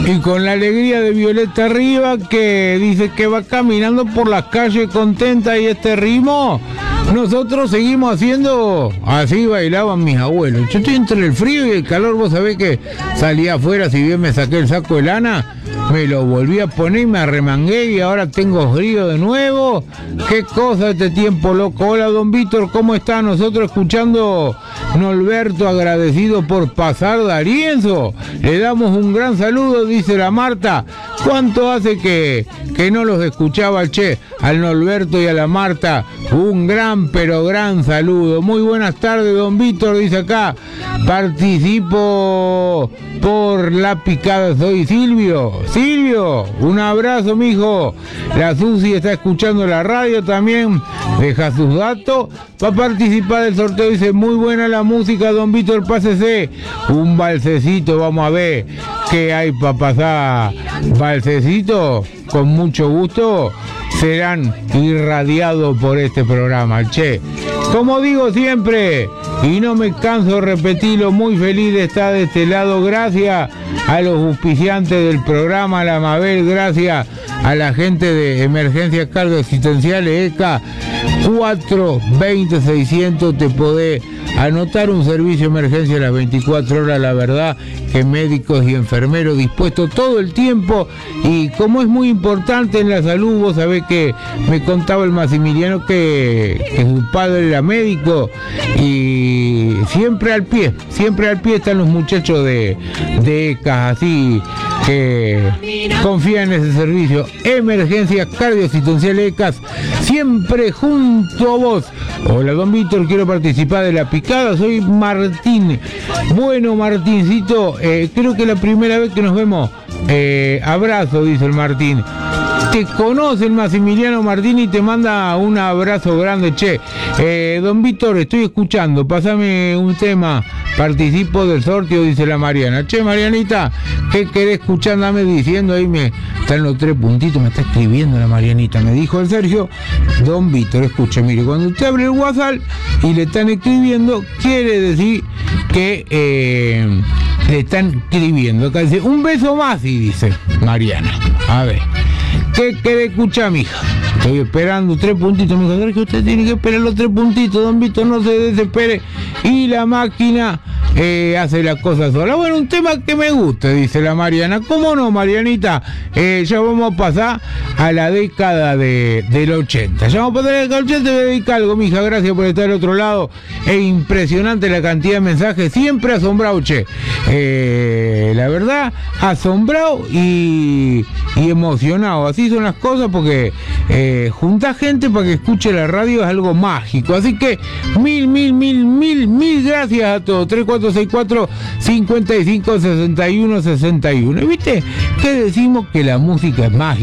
Y con la alegría de Violeta Riva, que dice que va caminando por las calles contenta, y este ritmo nosotros seguimos haciendo. Así bailaban mis abuelos. Yo estoy entre el frío y el calor. Vos sabés que salí afuera, si bien me saqué el saco de lana, me lo volví a poner y me arremangué y ahora tengo frío de nuevo. Qué cosa este tiempo, loco. Hola, don Víctor, ¿cómo está? Nosotros escuchando Norberto, agradecido por pasar D'Arienzo. Le damos un gran saludo, dice la Marta. ¿Cuánto hace que no los escuchaba, che? Al Norberto y a la Marta, un gran, pero gran saludo. Muy buenas tardes, don Víctor, dice acá. Participo por la picada, soy Silvio. Silvio, un abrazo, mijo. La Susi está escuchando la radio también, deja sus datos para participar del sorteo. Dice, muy buena la música, don Víctor, pásese un balsecito, vamos a ver qué hay para pasar. Balsecito, con mucho gusto, serán irradiados por este programa, che. Como digo siempre, y no me canso de repetirlo, muy feliz de estar de este lado. Gracias a los auspiciantes del programa, a la Mabel, gracias a la gente de Emergencias Cardioasistenciales ECA. 420-600 te podés anotar un servicio de emergencia a las 24 horas. La verdad que médicos y enfermeros dispuestos todo el tiempo, y como es muy importante en la salud, vos sabés que me contaba el Maximiliano que su padre era médico, y siempre al pie están los muchachos de ECA, así que confía en ese servicio. Emergencias Cardioasistenciales ECAS, siempre junto a vos. Hola, don Víctor, quiero participar de la picada, soy Martín. Bueno, Martincito, creo que es la primera vez que nos vemos. Abrazo, dice el Martín. Te conoce el Maximiliano Martín y te manda un abrazo grande, che. Don Víctor, estoy escuchando, pasame un tema, participo del sorteo, dice la Mariana. Che, Marianita, ¿qué querés escuchar? Dame diciendo, ahí me están los 3 puntitos, me está escribiendo la Marianita. Me dijo el Sergio, don Víctor, escuche, mire, cuando usted abre el WhatsApp y le están escribiendo, quiere decir que le están escribiendo. Acá dice, un beso más, y dice Mariana. A ver, ¿qué querés escuchar, mija? Estoy esperando 3 puntitos, me dijo, que usted tiene que esperar los 3 puntitos, don Víctor, no se desespere. Y la máquina hace las cosas sola. Bueno, un tema que me gusta, dice la Mariana. ¿Cómo no, Marianita? Ya vamos a pasar a la década del 80. Ya vamos a pasar a la década del 80, te voy a dedicar algo, mija. Gracias por estar al otro lado. Es impresionante la cantidad de mensajes. Siempre asombrado, che. La verdad, asombrado y emocionado. Así son las cosas, porque juntar gente para que escuche la radio es algo mágico. Así que mil gracias a todos. 3464-556161. ¿Viste? Que decimos que la música es mágica.